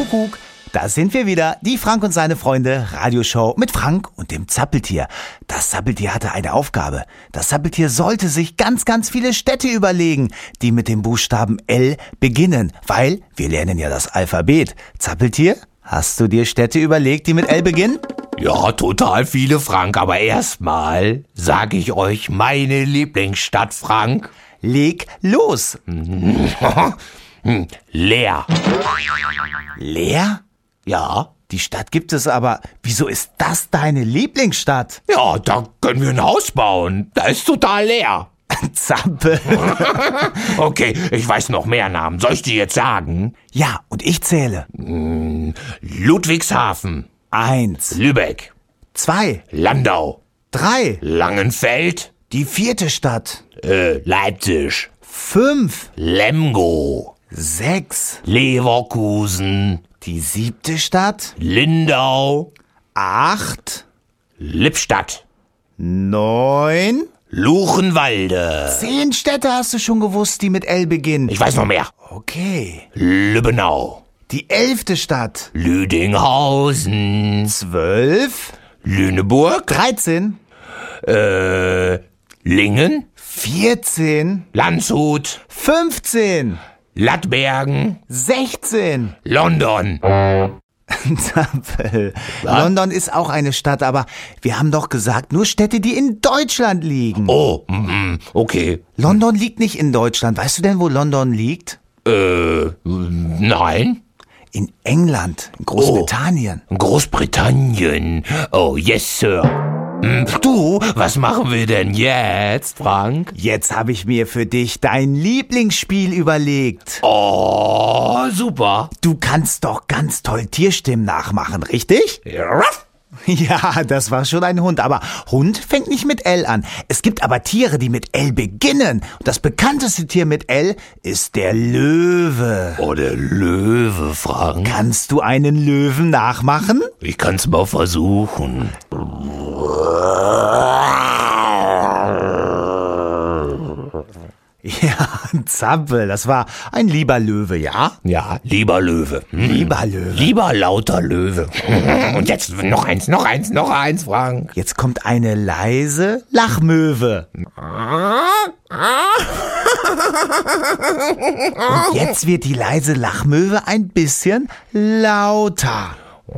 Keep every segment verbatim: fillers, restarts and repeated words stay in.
Kuckuck, da sind wir wieder, die Frank und seine Freunde Radioshow mit Frank und dem Zappeltier. Das Zappeltier hatte eine Aufgabe. Das Zappeltier sollte sich ganz, ganz viele Städte überlegen, die mit dem Buchstaben L beginnen, weil wir lernen ja das Alphabet. Zappeltier, hast du dir Städte überlegt, die mit L beginnen? Ja, total viele, Frank, aber erstmal sage ich euch meine Lieblingsstadt, Frank. Leg los. Leer. Leer? Ja? Die Stadt gibt es aber. Wieso ist das deine Lieblingsstadt? Ja, da können wir ein Haus bauen. Da ist total leer. Zappel. Okay, ich weiß noch mehr Namen. Soll ich die jetzt sagen? Ja, und ich zähle. Ludwigshafen. Eins. Lübeck. Zwei. Landau. Drei. Langenfeld. Die vierte Stadt. Äh, Leipzig. Fünf. Lemgo. Sechs. Leverkusen. Die siebte Stadt. Lindau. Acht. Lippstadt. Neun. Luchenwalde. Zehn Städte hast du schon gewusst, die mit L beginnen. Ich weiß noch mehr. Okay. Lübbenau. Die elfte Stadt. Lüdinghausen. Zwölf. Lüneburg. Dreizehn. Äh, Lingen. Vierzehn. Landshut. Fünfzehn. Lattbergen. Sechzehn. London. Zappel. Was? London ist auch eine Stadt, aber wir haben doch gesagt, nur Städte, die in Deutschland liegen. Oh, mm, okay. London liegt nicht in Deutschland. Weißt du denn, wo London liegt? Äh, nein. In England, in Großbritannien. Oh, Großbritannien. Oh, yes, Sir. Hm, Du, was machen wir denn jetzt, Frank? Jetzt habe ich mir für dich dein Lieblingsspiel überlegt. Oh, super. Du kannst doch ganz toll Tierstimmen nachmachen, richtig? Ja, das war schon ein Hund, aber Hund fängt nicht mit L an. Es gibt aber Tiere, die mit L beginnen. Und das bekannteste Tier mit L ist der Löwe. Oh, der Löwe, Frank. Kannst du einen Löwen nachmachen? Ich kann's mal versuchen. Ja, Zappel, das war ein lieber Löwe, ja? Ja, lieber Löwe. Hm. Lieber Löwe. Lieber lauter Löwe. Und jetzt noch eins, noch eins, noch eins, Frank. Jetzt kommt eine leise Lachmöwe. Und jetzt wird die leise Lachmöwe ein bisschen lauter.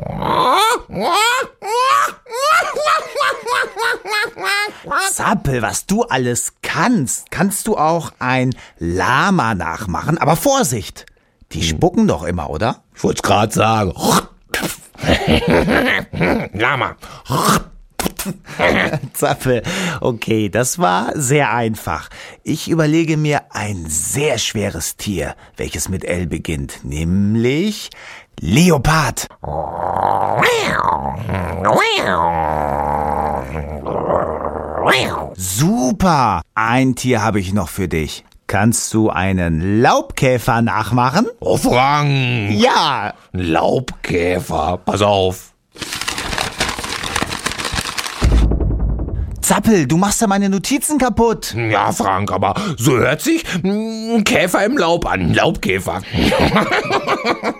Zappel, was du alles kannst, kannst du auch ein Lama nachmachen. Aber Vorsicht, die spucken doch immer, oder? Ich wollte es gerade sagen. Lama. Zappel, okay, das war sehr einfach. Ich überlege mir ein sehr schweres Tier, welches mit L beginnt, nämlich Leopard. Super! Ein Tier habe ich noch für dich. Kannst du einen Laubkäfer nachmachen? Oh, Frank. Ja! Laubkäfer. Pass auf. Zappel, du machst ja meine Notizen kaputt. Ja, Frank, aber so hört sich ein Käfer im Laub an. Laubkäfer.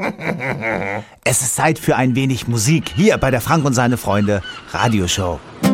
Es ist Zeit für ein wenig Musik hier bei der Frank und seine Freunde Radioshow.